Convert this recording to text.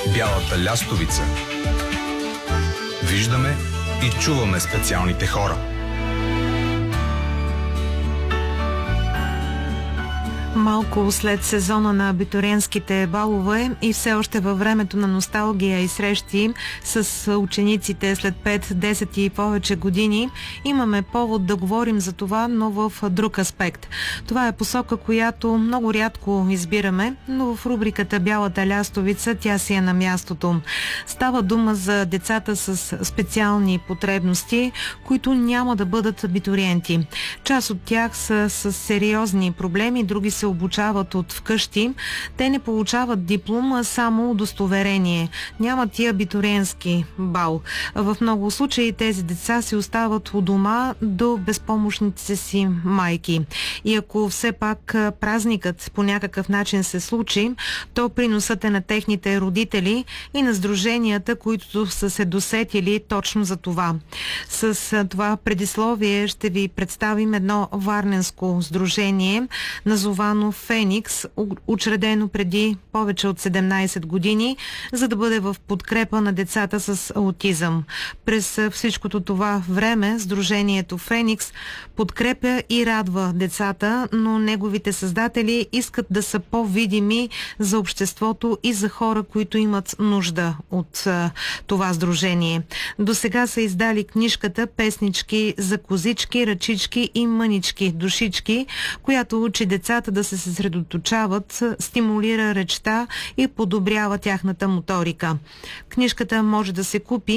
Бялата лястовица. Виждаме и чуваме специалните хора. Малко след сезона на абитуриентските балове и все още във времето на носталгия и срещи с учениците след 5, 10 и повече години, имаме повод да говорим за това, но в друг аспект. Това е посока, която много рядко избираме, но в рубриката Бялата лястовица тя си е на мястото. Става дума за децата с специални потребности, които няма да бъдат абитуриенти. Част от тях са с сериозни проблеми, други се обучават от вкъщи. Те не получават диплом, а само удостоверение. Нямат и абитуриентски бал. В много случаи тези деца си остават у дома до безпомощните си майки. И ако все пак празникът по някакъв начин се случи, то приносът е на техните родители и на сдруженията, които са се досетили точно за това. С това предисловие ще ви представим едно варненско сдружение, назовано Феникс, учредено преди повече от 17 години, за да бъде в подкрепа на децата с аутизъм. През всичкото това време сдружението Феникс подкрепя и радва децата, но неговите създатели искат да са по-видими за обществото и за хора, които имат нужда от това сдружение. До сега са издали книжката "Песнички за козички, ръчички и мънички душички", която учи децата да се съсредоточават, стимулира речта и подобрява тяхната моторика. Книжката може да се купи